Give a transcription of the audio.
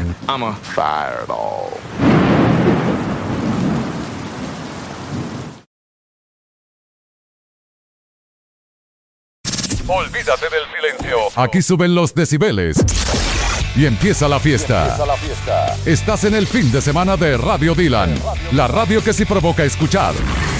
I'm a fireball. Olvídate del silencio. Aquí suben los decibeles. Y empieza la fiesta. Estás en el fin de semana de Radio Dylan. La radio que sí provoca escuchar.